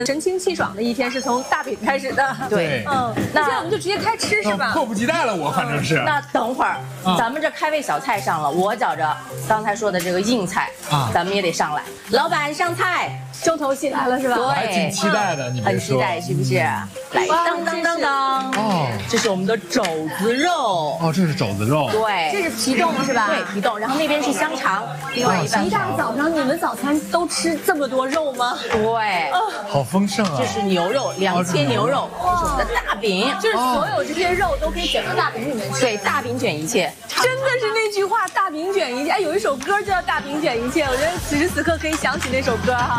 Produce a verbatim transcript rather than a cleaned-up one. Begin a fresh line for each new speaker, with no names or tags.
神清气爽的一天是从大饼开始的。
对，
嗯，那现在我们就直接开吃是吧？
迫不及待了，我反正是。
那等会儿，咱们这开胃小菜上了，我觉着刚才说的这个硬菜啊，咱们也得上来。老板上菜，
重头戏来了是吧？
对，
我还挺期待的，你别说。
很期待是不是？来，当当当当，哦，这是我们的肘子肉。
哦，这是肘子肉。
对，
这是皮冻是吧？
对，皮冻。然后那边是香肠，另外一半。
一大早上你们早餐都吃这么多肉吗？
对，
好丰盛啊！
这是牛肉，两切牛肉，这是我们的大饼，
就是所有这些肉都可以卷到大饼里面去。
对，大饼卷一切。
真的是那句话，大饼卷一切。哎，有一首歌叫《大饼卷一切》，我觉得此时此刻可以想起那首歌哈。